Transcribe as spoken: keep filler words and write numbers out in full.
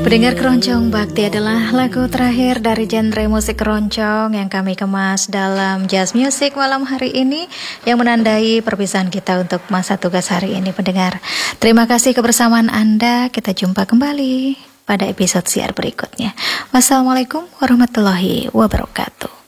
Pendengar Keroncong Bakti adalah lagu terakhir dari genre musik keroncong yang kami kemas dalam Jazz Music malam hari ini, yang menandai perpisahan kita untuk masa tugas hari ini, pendengar. Terima kasih kebersamaan Anda. Kita jumpa kembali pada episode siar berikutnya. Wassalamualaikum warahmatullahi wabarakatuh.